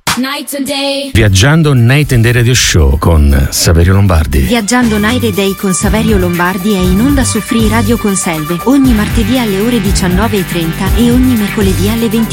Night and day. Viaggiando Night and Day Radio Show con Saverio Lombardi. Viaggiando Night and Day con Saverio Lombardi è in onda su Free Radio Conselve ogni martedì alle ore 19:30 e ogni mercoledì alle 20.